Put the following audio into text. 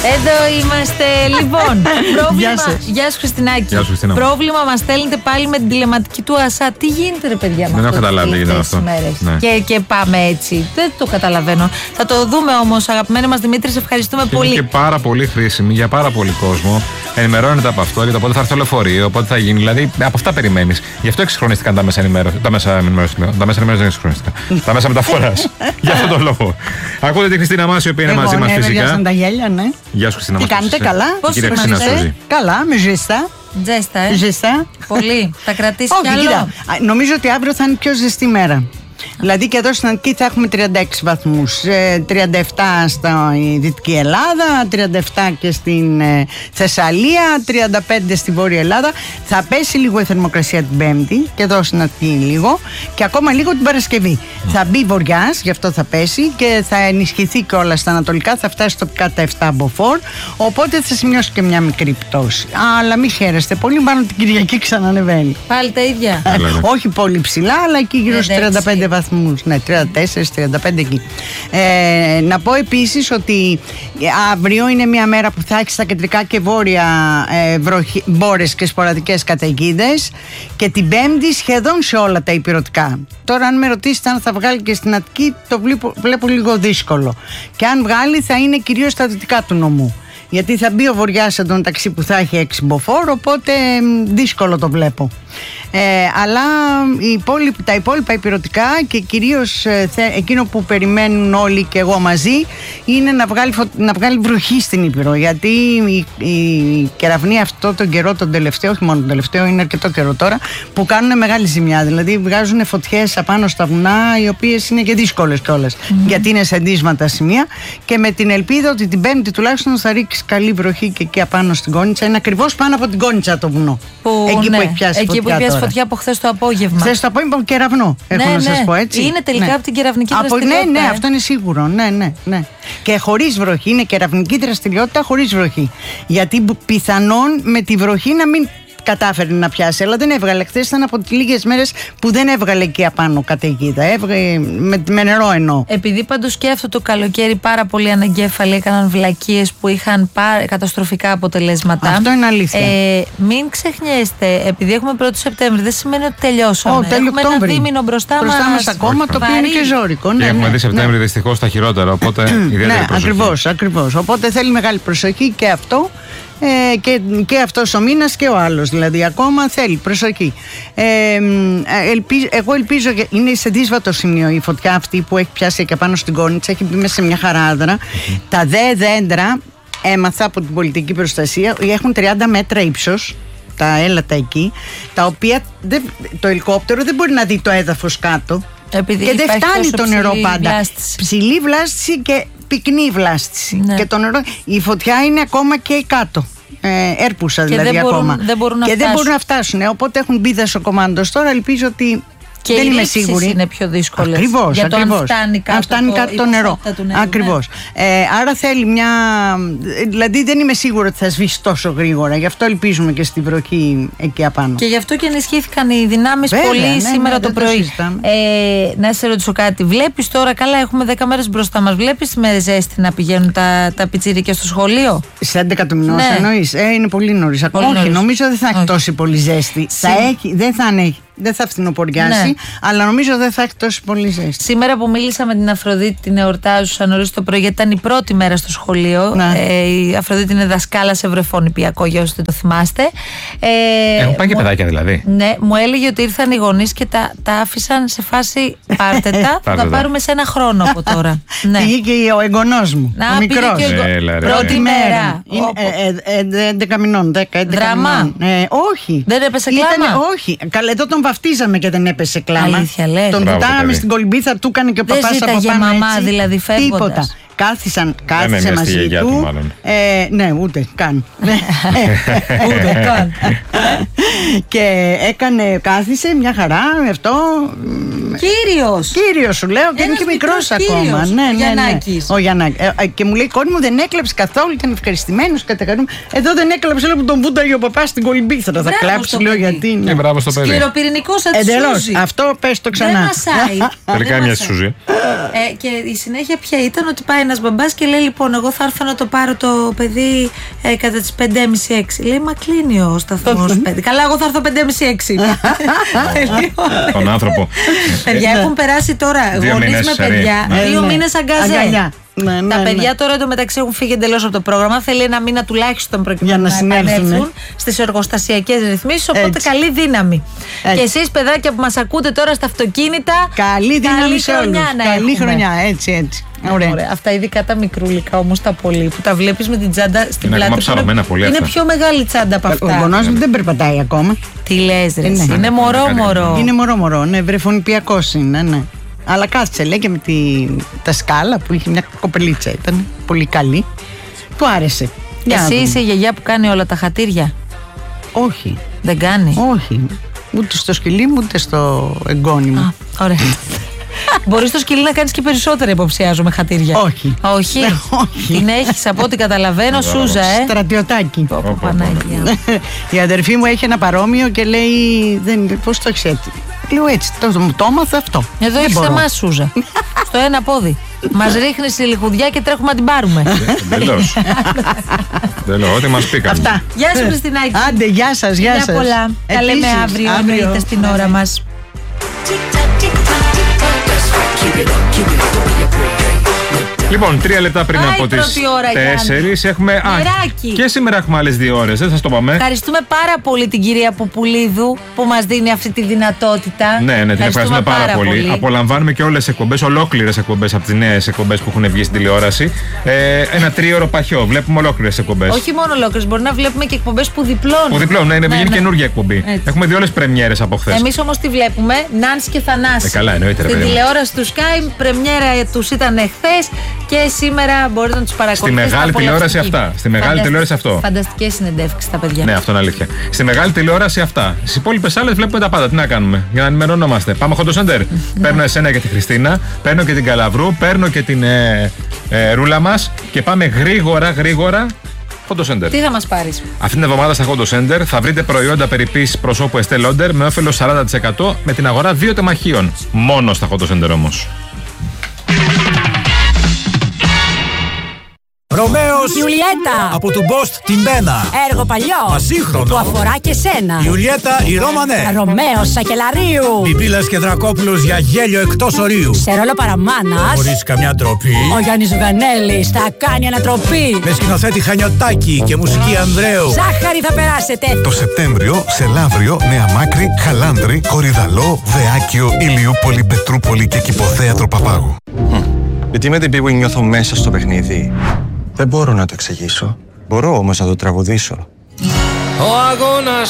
Εδώ είμαστε. Λοιπόν, πρόβλημα. Γεια σου, Χριστινάκη. Πρόβλημα μας στέλνετε πάλι με την τηλεματική του ΑΣΑ. Τι γίνεται, ρε παιδιά, δεν έχω καταλάβει τι γίνεται αυτό. Ναι. Και πάμε έτσι. Δεν το καταλαβαίνω. Θα το δούμε όμως, αγαπημένοι μας Δημήτρη, σε ευχαριστούμε πολύ. Είναι και πάρα πολύ χρήσιμη για πάρα πολύ κόσμο. Ενημερώνεται από αυτό, γιατί πότε θα έρθει το λεωφορείο, πότε θα γίνει. Δηλαδή, από αυτά περιμένεις. Γι' αυτό εξυγχρονίστηκαν τα μέσα ενημέρωση. Τα μέσα ενημέρωση δεν εξυγχρονίστηκαν. Τα μέσα μεταφοράς. Γι' αυτό το λόγο. Ακούτε τη Χριστίνα Μάση, η οποία είναι μαζί μας φυσικά. Πιάσαν τα γέλια, ναι. Γεια σου, Χριστίνα Μάση. Τι κάνετε, καλά? Πώς είμαστε? Καλά, με ζεστά. Ζέστα, Ζεστά. Πολύ. Θα κρατήσει κι άλλο. άλλο. Νομίζω ότι αύριο θα είναι πιο ζεστή μέρα. Δηλαδή και εδώ στην Αττική θα έχουμε 36 βαθμούς, 37 στη Δυτική Ελλάδα, 37 και στην Θεσσαλία, 35 στη Βόρεια Ελλάδα. Θα πέσει λίγο η θερμοκρασία την Πέμπτη και εδώ στην Αττική λίγο και ακόμα λίγο την Παρασκευή. Θα μπει βοριάς, γι' αυτό θα πέσει και θα ενισχυθεί και όλα στα ανατολικά, θα φτάσει τοπικά τα 7 μποφόρ, οπότε θα σημειώσει και μια μικρή πτώση. Αλλά μην χαίρεστε πολύ, μάλλον την Κυριακή ξανανεβαίνει. Πάλι τα ίδια. Όχι πολύ ψηλά, αλλά εκεί γύρω στους 35 βαθμούς. Ναι, 34-35 εκεί. Να πω επίσης ότι αύριο είναι μια μέρα που θα έχει στα κεντρικά και βόρεια μπόρες και σποραδικές καταιγίδες και την Πέμπτη σχεδόν σε όλα τα ηπειρωτικά. Τώρα αν με ρωτήσετε αν θα βγάλει και στην Αττική, το βλέπω λίγο δύσκολο. Και αν βγάλει θα είναι κυρίως στα δυτικά του νομού. Γιατί θα μπει ο βοριάς εντωμεταξύ που θα έχει 6 μποφόρ, οπότε δύσκολο το βλέπω. Αλλά τα υπόλοιπα ηπειρωτικά και κυρίως εκείνο που περιμένουν όλοι και εγώ μαζί είναι να βγάλει βροχή στην Ήπειρο, γιατί οι κεραυνοί αυτό τον καιρό τον τελευταίο, όχι μόνο τον τελευταίο, είναι αρκετό καιρό τώρα, που κάνουν μεγάλη ζημιά, δηλαδή βγάζουν φωτιές απάνω στα βουνά, οι οποίες είναι και δύσκολες κιόλας, γιατί είναι σε ντύσματα σημεία, και με την ελπίδα ότι την Πέμπτη τουλάχιστον θα ρίξει καλή βροχή και εκεί απάνω στην Κόνιτσα. Είναι ακριβώς πάνω από την Κόνιτσα το βουνό, εκεί που έχει πιάσει φωτιά από χθες το απόγευμα. Χθες το απόγευμα κεραυνό, έχω να σας πω έτσι. Είναι τελικά από την κεραυνική δραστηριότητα. Ναι, αυτό είναι σίγουρο. Ναι. Και χωρίς βροχή, είναι κεραυνική δραστηριότητα χωρίς βροχή. Γιατί πιθανόν με τη βροχή να μην κατάφερε να πιάσει, αλλά δεν έβγαλε. Χθες ήταν από τις λίγες μέρες που δεν έβγαλε εκεί απάνω καταιγίδα. Έβγαλε με νερό εννοώ. Επειδή πάντως και αυτό το καλοκαίρι πάρα πολλοί αναγκέφαλοι έκαναν βλακίες που είχαν καταστροφικά αποτελέσματα. Αυτό είναι αλήθεια. Μην ξεχνιέστε, επειδή έχουμε 1η Σεπτέμβρη, δεν σημαίνει ότι τελειώσαμε. Έχουμε ένα δίμηνο μπροστά μας ακόμα, το οποίο είναι και ζώρικο. Και έχουμε δει Σεπτέμβρη δυστυχώς τα χειρότερα. Οπότε ιδιαίτερη προσοχή. Ακριβώς. Οπότε θέλει μεγάλη προσοχή και αυτό. Και αυτός ο μήνας και ο άλλος, δηλαδή ακόμα θέλει προσοχή. Εγώ ελπίζω, είναι σε δύσβατο σημείο η φωτιά αυτή που έχει πιάσει και πάνω στην Κόνιτσα, έχει μπει μέσα σε μια χαράδρα. Τα δέντρα, έμαθα από την πολιτική προστασία, έχουν 30 μέτρα ύψος, τα έλατα εκεί, τα οποία το ελικόπτερο δεν μπορεί να δει το έδαφος κάτω. Επειδή και δεν φτάνει το νερό πάντα. Βλάστηση. Ψηλή βλάστηση και πυκνή βλάστηση. Ναι. Και το νερό, η φωτιά είναι ακόμα και κάτω. Έρπουσα δηλαδή δεν ακόμα. Δεν μπορούν δεν μπορούν να φτάσουν. Οπότε έχουν μπει δασοκομάντος τώρα. Ελπίζω ότι. Και δεν είμαι σίγουρη. Είναι πιο δύσκολες. Ακριβώς. Για το αν φτάνει κάτω το νερό. Ακριβώς. Άρα θέλει μια. Δηλαδή δεν είμαι σίγουρη ότι θα σβήσει τόσο γρήγορα. Γι' αυτό ελπίζουμε και στη βροχή εκεί απάνω. Και γι' αυτό και ενισχύθηκαν οι δυνάμεις πολύ σήμερα το πρωί. Να σε ρωτήσω κάτι. Βλέπεις τώρα, καλά, έχουμε 10 μέρες μπροστά μας. Βλέπεις με ζέστη να πηγαίνουν τα πιτσίρικα στο σχολείο? Σε 11 του μηνός εννοείς? Είναι πολύ νωρίς. Όχι, νομίζω δεν θα έχει τόση πολύ ζέστη. Δεν θα φθινοποριάσει, αλλά νομίζω δεν θα έχει τόσο πολύ ζέστη. Σήμερα που μίλησα με την Αφροδίτη, την εορτάζουσα νωρίς το πρωί, γιατί ήταν η πρώτη μέρα στο σχολείο. Η Αφροδίτη είναι δασκάλα σε βρεφόνιπιακό, για όσοι δεν το θυμάστε. Έχουν πάει και παιδάκια δηλαδή. Ναι, μου έλεγε ότι ήρθαν οι γονείς και τα άφησαν σε φάση πάρτε τα, θα τα πάρουμε σε ένα χρόνο από τώρα. Πήγε και ο εγγονός μου, ο μικρός. Πρώτη μέρα. 11 μηνών, 10-11 μηνών. Όχι. Δεν έπεσε κλάμα? Όχι. Εδώ τον βαφτίζαμε και δεν έπεσε κλάμα. Αλήθεια, λες? Τον βουτάγαμε στην κολυμπήθα, του έκανε και ο παπάς από πάνω μαμά, έτσι. Δηλαδή φεύγοντας. Τίποτα. Κάθισε μαζί του. Ναι, ούτε καν. Ούτε καν. Και κάθισε μια χαρά αυτό. Κύριος σου λέω, και είναι και μικρός ακόμα. Ναι, ο Γιαννάκης. Και μου λέει η κόρη μου δεν έκλαψε καθόλου, ήταν ευχαριστημένος. Εδώ δεν έκλαψε, λέω που τον βούταγε ο παπάς στην κολυμπήθρα. Θα κλάψει, λέω γιατί. Και μπράβο στο παιδί. Σκληροπυρηνικός ατσούζι. Αυτό πες το ξανά. Δεν μασάει. Τελικά μια σούζι. Και η συνέχεια πια ήταν ότι πάει ένας μπαμπάς και λέει: λοιπόν, εγώ θα έρθω να το πάρω το παιδί κατά τις 5.30-6. Λέει: μα κλείνει ο σταθμός 5. Καλά, εγώ θα έρθω 5.30-6. Τον άνθρωπο. Παιδιά, έχουν περάσει τώρα γονείς με παιδιά 2 μήνες αγκαζέ. Τα παιδιά τώρα εντωμεταξύ έχουν φύγει εντελώς από το πρόγραμμα. Θέλει ένα μήνα τουλάχιστον προκειμένου να επανέλθουν στις εργοστασιακές ρυθμίσεις. Οπότε καλή δύναμη. Και εσείς, παιδάκια που μας ακούτε τώρα στα αυτοκίνητα, καλή δύναμη σε όλους. Καλή χρονιά, έτσι. Ωραία. Αυτά ειδικά τα μικρούλικα όμως τα πολύ που τα βλέπεις με την τσάντα στην πλάτη. Είναι πιο μεγάλη τσάντα από αυτά. Ο γονός μου δεν περπατάει ακόμα. Τι λες, ρε? Είναι μωρό. Είναι μωρό, ναι, βρεφονιπιακός είναι, ναι. Αλλά κάθισε, λέει, και με τα σκάλα που είχε μια κοπελίτσα, ήταν πολύ καλή. Του άρεσε. Εσύ είσαι η γιαγιά που κάνει όλα τα χατήρια? Όχι. Δεν κάνει? Όχι. Ούτε στο σκυλί μου, ούτε στο εγγόνι μου. Ωραία. Μπορείς στο σκυλί να κάνεις και περισσότερα, υποψιάζομαι, χατήρια. Όχι. Την έχεις, από ό,τι καταλαβαίνω, Σούζα, Στρατιωτάκι. Παναγία. Η αδερφή μου έχει ένα παρόμοιο και λέει: πώς το έχεις έτσι? Λέω έτσι, το έμαθα αυτό. Εδώ έχεις εμάς, Σούζα. Στο ένα πόδι. Μας ρίχνεις η λιχουδιά και τρέχουμε να την πάρουμε. Εντελώς. Ό,τι μας πήκαν. Αυτά. Γεια σου, Χριστινάκη. Άντε, γεια σας. Γεια πολλά. Τα λέμε αύριο, εννοείται, στην ώρα μας. Λοιπόν, 3 λεπτά πριν από τις 4 έχουμε. Και σήμερα έχουμε άλλες 2 ώρες, δεν θα το πάμε. Ευχαριστούμε πάρα πολύ την κυρία Πουπουλίδου που μας δίνει αυτή τη δυνατότητα. Ναι, την ευχαριστούμε πάρα πολύ. Απολαμβάνουμε και όλες τις εκπομπές, ολόκληρες εκπομπές από τις νέες εκπομπές που έχουν βγει στην τηλεόραση. Ένα 3ωρο παχιό, βλέπουμε ολόκληρες εκπομπές. Όχι μόνο ολόκληρες, μπορεί να βλέπουμε και εκπομπές που διπλώνουν. Που διπλώνουν, είναι καινούργια εκπομπή. Έτσι. Έχουμε δει όλες τις πρεμιέρες από χθες. Εμείς όμως τη βλέπουμε, Νάνση και Θανάση. Καλά, εννοείται. Στην τηλεόραση του Sky, πρεμιέρα τους ήταν χθες. Και σήμερα μπορείτε να τους παρακολουθήσετε. Στη μεγάλη τηλεόραση αυτά. Στη μεγάλη τηλεόραση αυτό. Φανταστικές συνεντεύξεις τα παιδιά. Ναι, αυτό είναι αλήθεια. Στη μεγάλη τηλεόραση αυτά. Στις υπόλοιπες άλλες βλέπουμε τα πάντα. Τι να κάνουμε? Για να ενημερωνόμαστε. Πάμε Hot Center. Παίρνω εσένα και τη Χριστίνα. Παίρνω και την Καλαβρού. Παίρνω και την Ρούλα μας. Και πάμε γρήγορα. Hot Center. Τι θα μας πάρεις? Αυτή την εβδομάδα στα Hot Center θα βρείτε προϊόντα περιποίησης προσώπου Estée Lauder με όφελος 40% με την αγορά 2 τεμαχίων. Μόνο στα Hot Center όμως. Ρωμαίος, Ιουλιέτα, από του Μπόστ την Μπένα. έργο παλιό, Ασύγχρονο, που αφορά και σένα. Ιουλιέτα η Ρώμανέ. Ρωμαίος Σακελαρίου. Πιπίλας και Δρακόπουλος για γέλιο εκτός ορίου. Σε ρόλο παραμάνας, Χωρίς καμιά ντροπή. ο Γιάννης Βενέλης θα κάνει ανατροπή. Με σκηνοθέτη Χανιωτάκη και μουσική Ανδρέου. Ζάχαρη θα περάσετε. Το Σεπτέμβριο σε Λαύριο, Νέα Μάκρη, Χαλάνδρη, Κορυδαλό, Δεάκιο, Ηλιούπολη, Πετρούπολη και Κηποθέατρο Παπάγου. Γιατί με την πίγου νιώθω μέσα στο παιχνίδι. Δεν μπορώ να το εξηγήσω. Μπορώ όμως να το τραγουδήσω. Ο αγώνας